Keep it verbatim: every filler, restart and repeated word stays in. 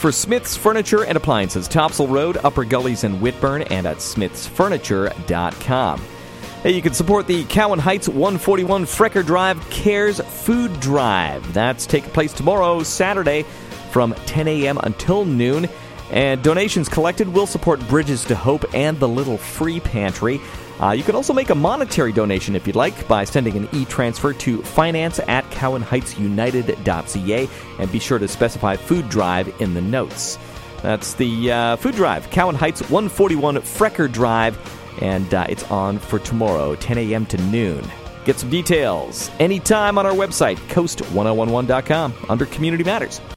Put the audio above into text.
for Smith's Furniture and Appliances, Topsail Road, Upper Gullies in Whitburn, and at smiths furniture dot com. Hey, you can support the Cowan Heights one forty-one Frecker Drive Cares Food Drive. That's taking place tomorrow, Saturday, from ten a.m. until noon. And donations collected will support Bridges to Hope and the Little Free Pantry. Uh, you can also make a monetary donation if you'd like by sending an e-transfer to finance at cowan heights united dot c a, and be sure to specify Food Drive in the notes. That's the uh, Food Drive, Cowan Heights one forty-one Frecker Drive, and uh, it's on for tomorrow, ten a.m. to noon. Get some details anytime on our website, coast ten eleven dot com, under Community Matters.